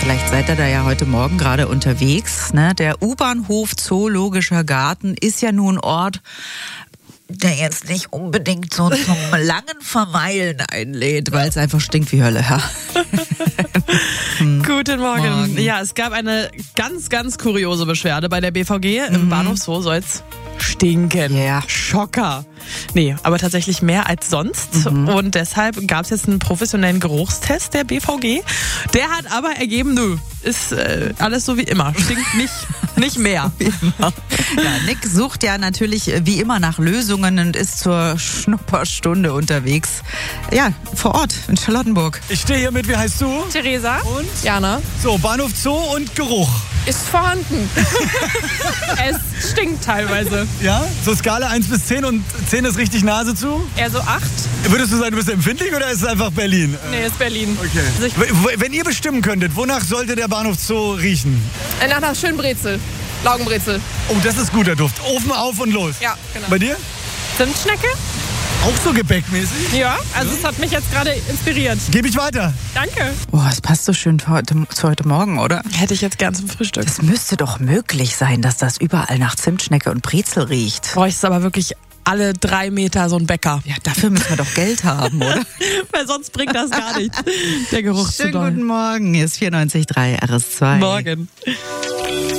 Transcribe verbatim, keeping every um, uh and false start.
Vielleicht seid ihr da ja heute Morgen gerade unterwegs. Ne? Der U-Bahnhof Zoologischer Garten ist ja nun ein Ort, der jetzt nicht unbedingt so zum langen Verweilen einlädt, weil es einfach stinkt wie Hölle. Ja. hm. Guten Morgen. Morgen. Ja, es gab eine ganz, ganz kuriose Beschwerde bei der B V G. Mhm. Im Bahnhof Zoo soll's stinken. Yeah. Schocker. Nee, aber tatsächlich mehr als sonst. Mhm. Und deshalb gab es jetzt einen professionellen Geruchstest der B V G. Der hat aber ergeben, nö, ist äh, alles so wie immer. Stinkt nicht, nicht mehr. Ja, Nick sucht ja natürlich wie immer nach Lösungen und ist zur Schnupperstunde unterwegs. Ja, vor Ort in Charlottenburg. Ich stehe hier mit, wie heißt du? Theresa. Und? Jana. So, Bahnhof Zoo und Geruch. Ist vorhanden. Es stinkt teilweise. Ja? So Skala eins bis zehn und zehn ist richtig Nase zu? Eher so acht. Würdest du sagen, du bist empfindlich oder ist es einfach Berlin? Nee, ist Berlin. Okay. Also ich W- Wenn ihr bestimmen könntet, wonach sollte der Bahnhof Zoo riechen? Nach einer schönen Brezel. Laugenbrezel. Oh, das ist guter Duft. Ofen auf und los. Ja, genau. Bei dir? Zimtschnecke? Auch so gebäckmäßig? Ja, also es hat mich jetzt gerade inspiriert. Gebe ich weiter. Danke. Boah, es passt so schön für heute, zu heute Morgen, oder? Hätte ich jetzt gern zum Frühstück. Es müsste doch möglich sein, dass das überall nach Zimtschnecke und Brezel riecht. Bräuchte aber wirklich alle drei Meter so ein Bäcker. Ja, dafür müssen wir doch Geld haben, oder? Weil sonst bringt das gar nichts. Der Geruch Schönen zu doll. guten Morgen, hier ist vierundneunzig Komma drei R S zwei. Morgen.